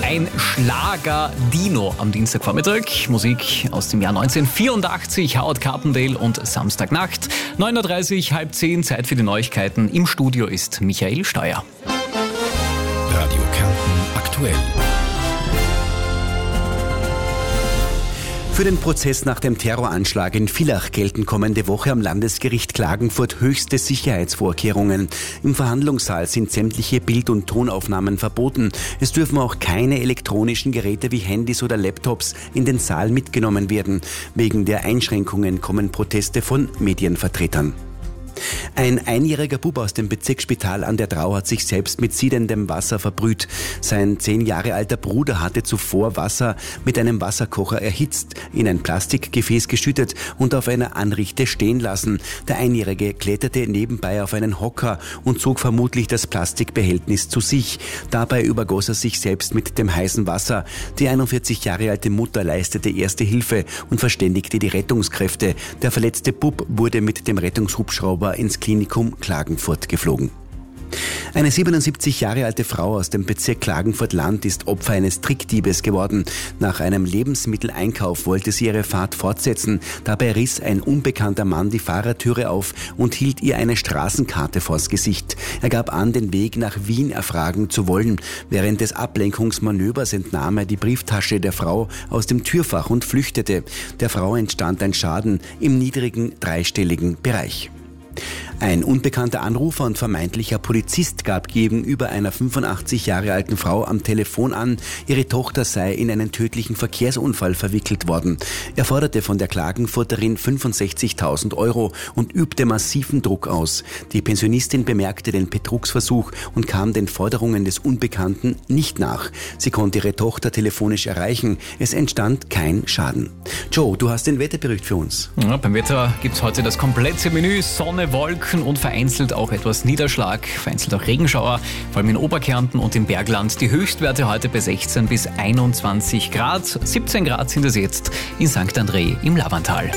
ein Schlager-Dino am Dienstagvormittag. Musik aus dem Jahr 1984, Howard Carpendale und Samstagnacht. 9.30 Uhr, halb 10, Zeit für die Neuigkeiten. Im Studio ist Michael Steuer. Radio Kärnten aktuell. Für den Prozess nach dem Terroranschlag in Villach gelten kommende Woche am Landesgericht Klagenfurt höchste Sicherheitsvorkehrungen. Im Verhandlungssaal sind sämtliche Bild- und Tonaufnahmen verboten. Es dürfen auch keine elektronischen Geräte wie Handys oder Laptops in den Saal mitgenommen werden. Wegen der Einschränkungen kommen Proteste von Medienvertretern. Ein einjähriger Bub aus dem Bezirksspital an der Drau hat sich selbst mit siedendem Wasser verbrüht. Sein 10 Jahre alter Bruder hatte zuvor Wasser mit einem Wasserkocher erhitzt, in ein Plastikgefäß geschüttet und auf einer Anrichte stehen lassen. Der Einjährige kletterte nebenbei auf einen Hocker und zog vermutlich das Plastikbehältnis zu sich. Dabei übergoss er sich selbst mit dem heißen Wasser. Die 41 Jahre alte Mutter leistete erste Hilfe und verständigte die Rettungskräfte. Der verletzte Bub wurde mit dem Rettungshubschrauber ins Klinikum Klagenfurt geflogen. Eine 77 Jahre alte Frau aus dem Bezirk Klagenfurt-Land ist Opfer eines Trickdiebes geworden. Nach einem Lebensmitteleinkauf wollte sie ihre Fahrt fortsetzen. Dabei riss ein unbekannter Mann die Fahrertüre auf und hielt ihr eine Straßenkarte vors Gesicht. Er gab an, den Weg nach Wien erfragen zu wollen. Während des Ablenkungsmanövers entnahm er die Brieftasche der Frau aus dem Türfach und flüchtete. Der Frau entstand ein Schaden im niedrigen dreistelligen Bereich. Ein unbekannter Anrufer und vermeintlicher Polizist gab gegenüber einer 85 Jahre alten Frau am Telefon an, ihre Tochter sei in einen tödlichen Verkehrsunfall verwickelt worden. Er forderte von der Klagenfurterin 65.000 € und übte massiven Druck aus. Die Pensionistin bemerkte den Betrugsversuch und kam den Forderungen des Unbekannten nicht nach. Sie konnte ihre Tochter telefonisch erreichen. Es entstand kein Schaden. Joe, du hast den Wetterbericht für uns. Ja, beim Wetter gibt's heute das komplette Menü: Sonne, Wolken und vereinzelt auch etwas Niederschlag, vereinzelt auch Regenschauer, vor allem in Oberkärnten und im Bergland. Die Höchstwerte heute bei 16 bis 21 Grad. 17 Grad sind es jetzt in St. André im Lavantal.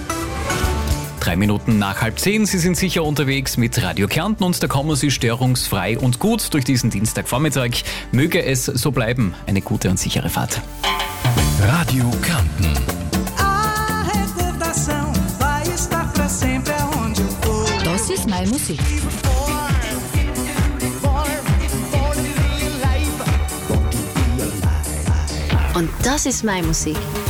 3 Minuten nach halb 10. Sie sind sicher unterwegs mit Radio Kärnten und da kommen Sie störungsfrei und gut durch diesen Dienstagvormittag. Möge es so bleiben. Eine gute und sichere Fahrt. Radio Kärnten. Das ist meine Musik. Und das ist meine Musik.